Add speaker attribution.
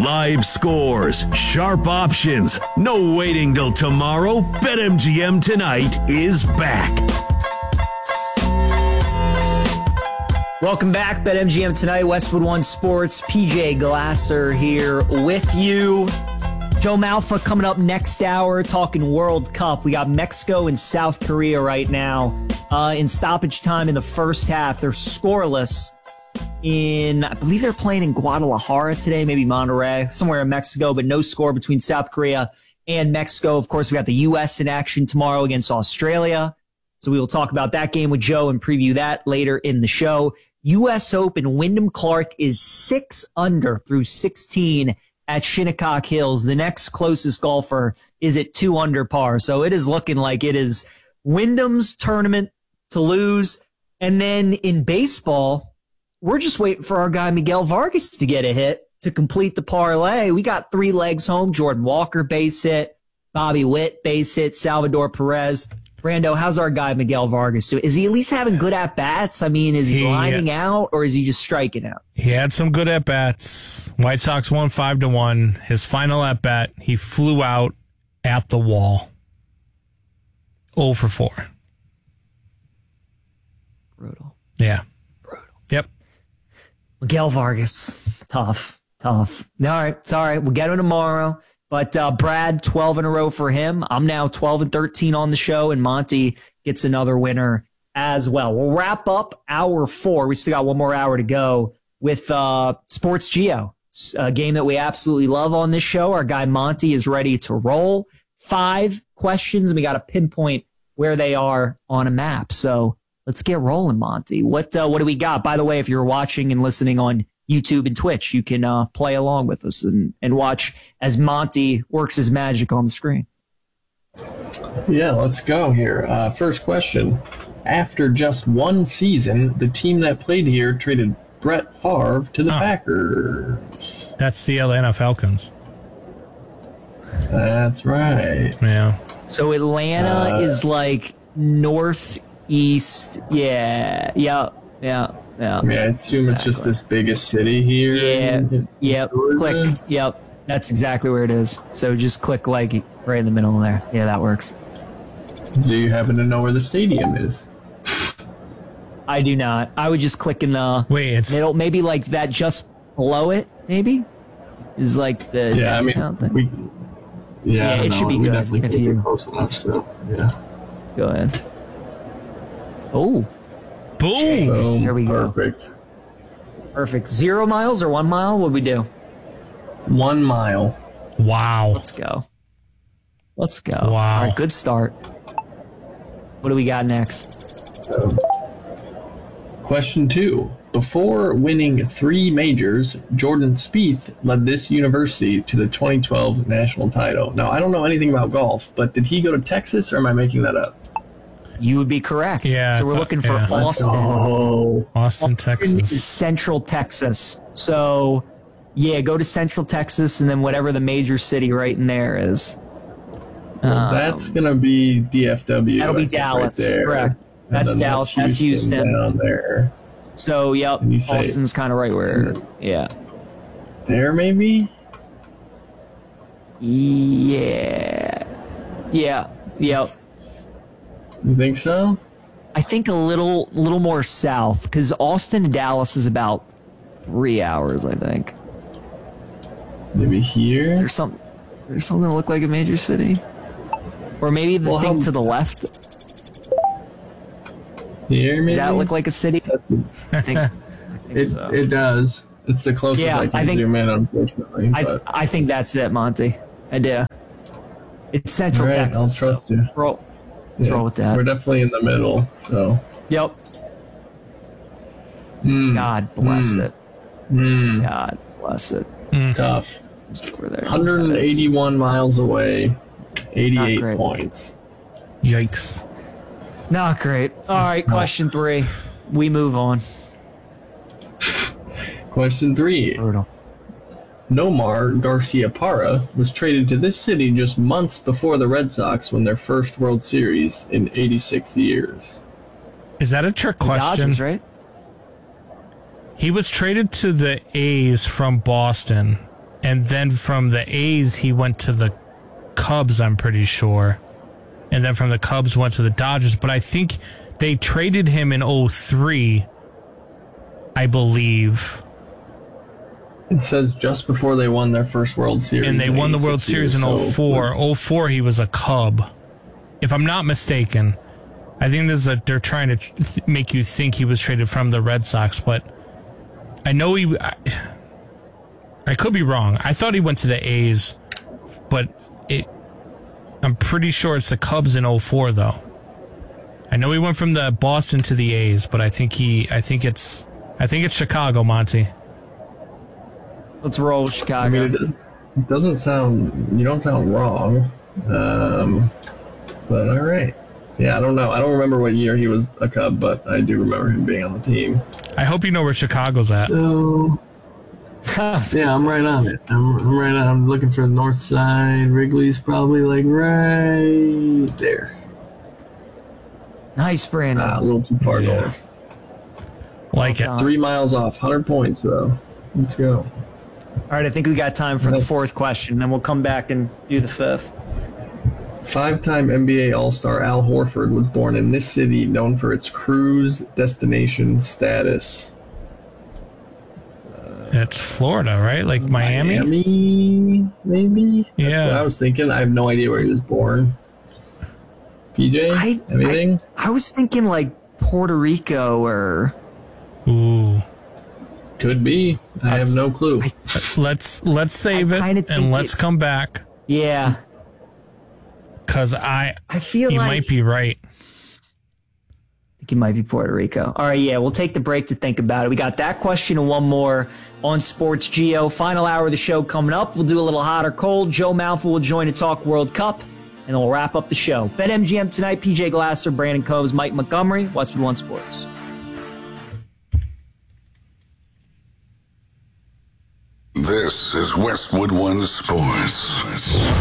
Speaker 1: Live scores, sharp options, no waiting till tomorrow. BetMGM Tonight is back.
Speaker 2: Welcome back, BetMGM Tonight, Westwood One Sports. PJ Glasser here with you. Joe Malfa coming up next hour, talking World Cup. We got Mexico and South Korea right now. In stoppage time in the first half, they're scoreless. I believe they're playing in Guadalajara today, maybe Monterrey, somewhere in Mexico, but no score between South Korea and Mexico. Of course, we got the U.S. in action tomorrow against Australia. So we will talk about that game with Joe and preview that later in the show. U.S. Open, Wyndham Clark is 6 under through 16 at Shinnecock Hills. The next closest golfer is at 2 under par. So it is looking like it is Wyndham's tournament to lose. And then in baseball, we're just waiting for our guy Miguel Vargas to get a hit to complete the parlay. We got 3 legs home. Jordan Walker base hit, Bobby Witt base hit, Salvador Perez. Brando, how's our guy Miguel Vargas doing? Is he at least having good at-bats? I mean, is he lining out or is he just striking out?
Speaker 3: He had some good at-bats. White Sox won 5-1. His final at-bat, he flew out at the wall. 0 for 4.
Speaker 2: Brutal.
Speaker 3: Yeah.
Speaker 2: Brutal.
Speaker 3: Yep.
Speaker 2: Miguel Vargas. Tough. All right. It's all right. We'll get him tomorrow. But Brad, 12 in a row for him. I'm now 12 and 13 on the show, and Monty gets another winner as well. We'll wrap up hour 4. We still got one more hour to go with Sports Geo, a game that we absolutely love on this show. Our guy Monty is ready to roll. 5 questions, and we got to pinpoint where they are on a map. So let's get rolling, Monty. What do we got? By the way, if you're watching and listening on YouTube and Twitch, you can play along with us and watch as Monty works his magic on the screen.
Speaker 4: Yeah, let's go here. First question. After just one season, the team that played here traded Brett Favre to the Packers.
Speaker 3: That's the Atlanta Falcons.
Speaker 4: That's right.
Speaker 3: Yeah.
Speaker 2: So Atlanta is like northeast. Yeah.
Speaker 4: I mean, I assume it's just this biggest city here.
Speaker 2: Yeah. Yep. Click. Yep. That's exactly where it is. So just click like right in the middle there. Yeah, that works.
Speaker 4: Do you happen to know where the stadium is?
Speaker 2: I do not. I would just click in the middle. Maybe like that just below it, maybe? Is like the thing. It should be good.
Speaker 4: Definitely if you're close enough still. Yeah.
Speaker 2: Go ahead. Oh.
Speaker 3: Boom.
Speaker 2: There we go. Perfect. 0 miles or 1 mile? What'd we do?
Speaker 4: 1 mile.
Speaker 3: Wow.
Speaker 2: Let's go.
Speaker 3: Wow.
Speaker 2: All right, good start. What do we got next?
Speaker 4: Question 2. Before winning 3 majors, Jordan Spieth led this university to the 2012 national title. Now, I don't know anything about golf, but did he go to Texas, or am I making that up?
Speaker 2: You would be correct.
Speaker 3: Yeah.
Speaker 2: So we're looking for Austin.
Speaker 3: Austin, Texas.
Speaker 2: Is Central Texas. So, yeah, go to Central Texas and then whatever the major city right in there is.
Speaker 4: Well, that's going to be DFW.
Speaker 2: That'll be Dallas.
Speaker 4: Right there.
Speaker 2: Correct. That's Dallas. That's Houston.
Speaker 4: Down there.
Speaker 2: So, yep, Austin's kind of right where, yeah.
Speaker 4: There, maybe?
Speaker 2: Yeah. Yep.
Speaker 4: You think so?
Speaker 2: I think a little more south, because Austin to Dallas is about 3 hours, I think.
Speaker 4: Maybe here?
Speaker 2: There's something that look like a major city? Or maybe the thing to the left?
Speaker 4: Here, maybe?
Speaker 2: Does that look like a city? I think so.
Speaker 4: It does. It's the closest I can zoom in, unfortunately.
Speaker 2: I think that's it, Monty. I do. It's Central Texas.
Speaker 4: I'll trust you.
Speaker 2: Let's roll with that.
Speaker 4: We're definitely in the middle, so.
Speaker 2: Yep. God bless it. God bless it.
Speaker 4: Tough. 181 miles away, 88 points.
Speaker 3: Yikes.
Speaker 2: Not great. All right, question 3. We move on.
Speaker 4: Question 3.
Speaker 2: Brutal.
Speaker 4: Nomar Garciaparra was traded to this city just months before the Red Sox won their first World Series in 86 years.
Speaker 3: Is that a trick question?
Speaker 2: Dodgers, right?
Speaker 3: He was traded to the A's from Boston. And then from the A's, he went to the Cubs, I'm pretty sure. And then from the Cubs, went to the Dodgers. But I think they traded him in 2003, I believe.
Speaker 4: It says just before they won their first World Series.
Speaker 3: And they won the World Series in 2004. 2004, he was a Cub. If I'm not mistaken. I think they're trying to make you think he was traded from the Red Sox, but I know I could be wrong. I thought he went to the A's, but I'm pretty sure it's the Cubs in 2004, though. I know he went from the Boston to the A's, but I think it's Chicago, Monty.
Speaker 2: Let's roll Chicago.
Speaker 4: I mean, it doesn't sound. You don't sound wrong. But all right. Yeah, I don't know. I don't remember what year he was a Cub, but I do remember him being on the team.
Speaker 3: I hope you know where Chicago's at.
Speaker 4: So, yeah, I'm right on it. I'm right on. I'm looking for the north side. Wrigley's probably like right there.
Speaker 2: Nice, Brandon.
Speaker 4: A little too far north.
Speaker 3: Like
Speaker 2: Well
Speaker 3: it.
Speaker 4: 3 miles off. 100 points though. Let's go.
Speaker 2: All right, I think we got time for the fourth question, then we'll come back and do the fifth.
Speaker 4: 5-time NBA All-Star Al Horford was born in this city, known for its cruise destination status.
Speaker 3: It's Florida, right? Like Miami?
Speaker 4: Miami, maybe? That's what I was thinking. I have no idea where he was born. PJ? Anything?
Speaker 2: I was thinking like Puerto Rico or...
Speaker 3: Ooh.
Speaker 4: Could be. I have no clue.
Speaker 3: Let's save it and let's come back.
Speaker 2: Yeah.
Speaker 3: Because I
Speaker 2: feel
Speaker 3: he
Speaker 2: like
Speaker 3: might be right.
Speaker 2: I think it might be Puerto Rico. All right, yeah, we'll take the break to think about it. We got that question and one more on Sports Geo. Final hour of the show coming up. We'll do a little hot or cold. Joe Malfa will join to talk World Cup, and then we'll wrap up the show. BetMGM tonight, PJ Glasser, Brandon Coves, Mike Montgomery, Westwood One Sports.
Speaker 5: This is Westwood One Sports.